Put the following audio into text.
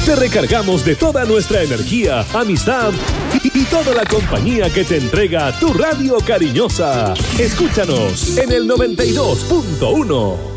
Te recargamos de toda nuestra energía, amistad y toda la compañía que te entrega tu radio cariñosa. Escúchanos en el 92.1.